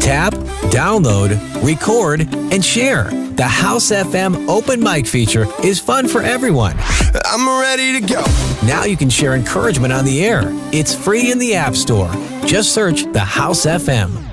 Tap, download, record, and share. The House FM open mic feature is fun for everyone. I'm ready to go. Now you can share encouragement on the air. It's free in the App Store. Just search The House FM.